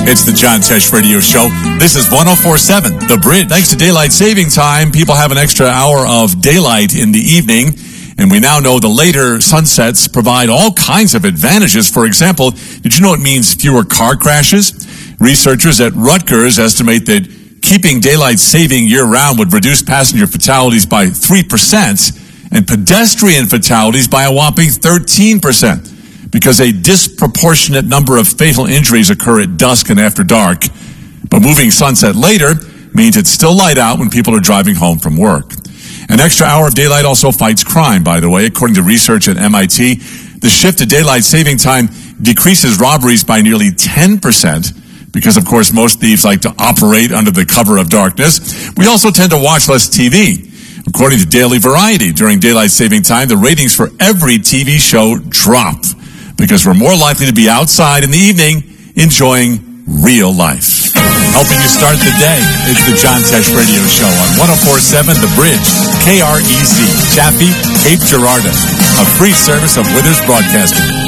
It's the John Tesh Radio Show. This is 104.7, The Bridge. Thanks to daylight saving time, people have an extra hour of daylight in the evening. And we now know the later sunsets provide all kinds of advantages. For example, did you know it means fewer car crashes? Researchers at Rutgers estimate that keeping daylight saving year-round would reduce passenger fatalities by 3% and pedestrian fatalities by a whopping 13%. Because a disproportionate number of fatal injuries occur at dusk and after dark. But moving sunset later means it's still light out when people are driving home from work. An extra hour of daylight also fights crime, by the way. According to research at MIT, the shift to daylight saving time decreases robberies by nearly 10%, because, of course, most thieves like to operate under the cover of darkness. We also tend to watch less TV. According to Daily Variety, during daylight saving time, the ratings for every TV show drop, because we're more likely to be outside in the evening enjoying real life. Helping you start the day, it's the John Tesh Radio Show on 104.7 The Bridge, KREZ, Chaffee, Cape Girardeau, a free service of Withers Broadcasting.